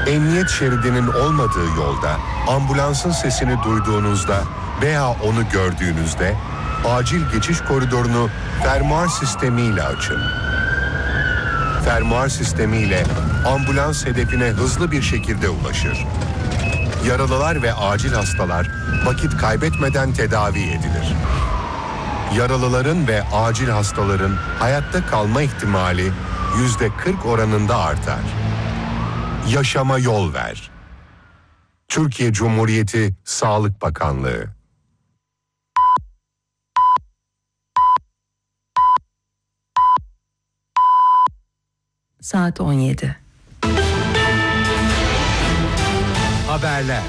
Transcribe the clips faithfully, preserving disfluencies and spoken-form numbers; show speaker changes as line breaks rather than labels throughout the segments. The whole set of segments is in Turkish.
Emniyet şeridinin olmadığı yolda ambulansın sesini duyduğunuzda veya onu gördüğünüzde acil geçiş koridorunu fermuar sistemiyle açın. Fermuar sistemiyle ambulans hedefine hızlı bir şekilde ulaşır. Yaralılar ve acil hastalar vakit kaybetmeden tedavi edilir. Yaralıların ve acil hastaların hayatta kalma ihtimali yüzde kırk oranında artar. Yaşama yol ver. Türkiye Cumhuriyeti Sağlık Bakanlığı.
Saat on yedi.
Haberler.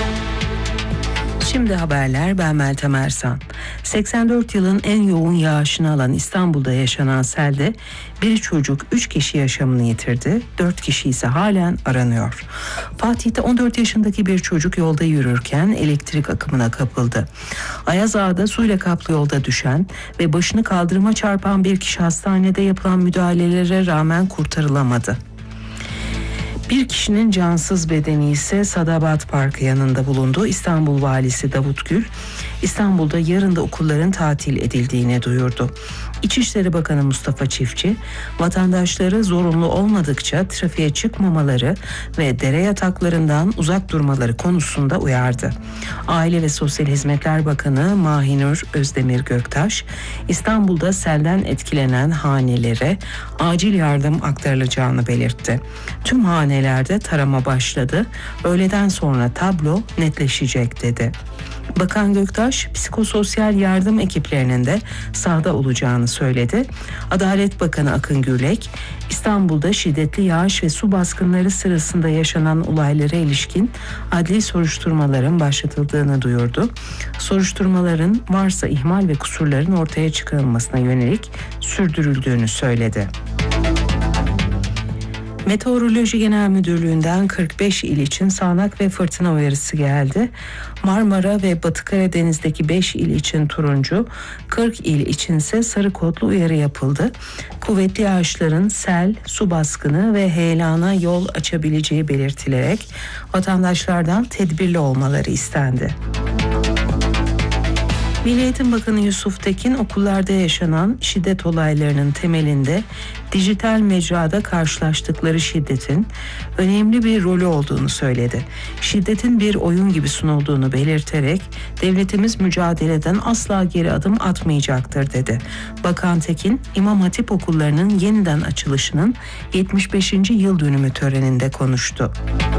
Şimdi haberler, ben Meltem Ersan. seksen dört yılın en yoğun yağışını alan İstanbul'da yaşanan selde bir çocuk üç kişi yaşamını yitirdi, dört kişi ise halen aranıyor. Fatih'te on dört yaşındaki bir çocuk yolda yürürken elektrik akımına kapıldı. Ayaz Ağa'da suyla kaplı yolda düşen ve başını kaldırıma çarpan bir kişi hastanede yapılan müdahalelere rağmen kurtarılamadı. Bir kişinin cansız bedeni ise Sadabat Parkı yanında bulundu. İstanbul Valisi Davut Gül, İstanbul'da yarın da okulların tatil edildiğini duyurdu. İçişleri Bakanı Mustafa Çiftçi, vatandaşları zorunlu olmadıkça trafiğe çıkmamaları ve dere yataklarından uzak durmaları konusunda uyardı. Aile ve Sosyal Hizmetler Bakanı Mahinur Özdemir Göktaş, İstanbul'da selden etkilenen hanelere acil yardım aktarılacağını belirtti. Tüm hanelerde tarama başladı, öğleden sonra tablo netleşecek dedi. Bakan Göktaş, psikososyal yardım ekiplerinin de sahada olacağını söyledi. Adalet Bakanı Akın Gürlek, İstanbul'da şiddetli yağış ve su baskınları sırasında yaşanan olaylara ilişkin adli soruşturmaların başlatıldığını duyurdu. Soruşturmaların varsa ihmal ve kusurların ortaya çıkarılmasına yönelik sürdürüldüğünü söyledi. Meteoroloji Genel Müdürlüğü'nden kırk beş il için sağanak ve fırtına uyarısı geldi. Marmara ve Batı Karadeniz'deki beş il için turuncu, kırk il içinse sarı kodlu uyarı yapıldı. Kuvvetli yağışların sel, su baskını ve heyelana yol açabileceği belirtilerek vatandaşlardan tedbirli olmaları istendi. Milli Eğitim Bakanı Yusuf Tekin, okullarda yaşanan şiddet olaylarının temelinde dijital mecrada karşılaştıkları şiddetin önemli bir rolü olduğunu söyledi. Şiddetin bir oyun gibi sunulduğunu belirterek devletimiz mücadeleden asla geri adım atmayacaktır dedi. Bakan Tekin, İmam Hatip okullarının yeniden açılışının yetmiş beşinci yıl dönümü töreninde konuştu.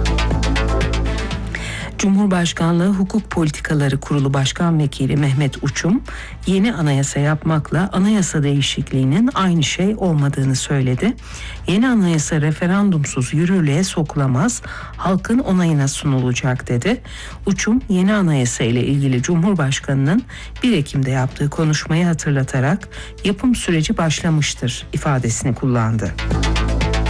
Cumhurbaşkanlığı Hukuk Politikaları Kurulu Başkan Vekili Mehmet Uçum, yeni anayasa yapmakla anayasa değişikliğinin aynı şey olmadığını söyledi. Yeni anayasa referandumsuz yürürlüğe sokulamaz, halkın onayına sunulacak dedi. Uçum, yeni anayasa ile ilgili Cumhurbaşkanı'nın bir Ekim'de yaptığı konuşmayı hatırlatarak yapım süreci başlamıştır ifadesini kullandı.